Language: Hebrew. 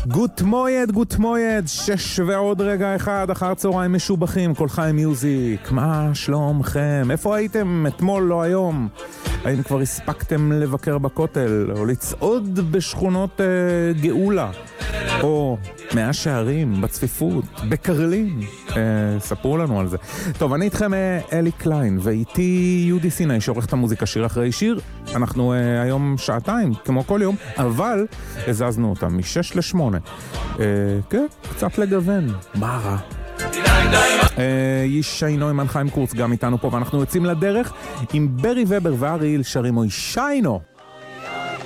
גוט מויד, 6 ועוד רגע אחד אחר צהריים משובחים, כל חיים מיוזיק, מה שלומכם? איפה הייתם אתמול, לא היום? האם כבר הספקתם לבקר בכותל, או לצעוד בשכונות גאולה, או 100 שערים, בצפיפות, בקרלין? ספרו לנו על זה. טוב, אני איתכם אלי קליין, ואיתי יהודי סיני שעורך את המוזיקה שיר אחרי שיר. אנחנו היום שעתיים, כמו כל יום, אבל הזזנו אותם מ-6 ל-8. כן, קצת לגוון. מה רע? ישיינו עם חיים קורץ גם איתנו פה, ואנחנו יוצאים לדרך עם ברי ובר ואריאל שרים אוי שיינו.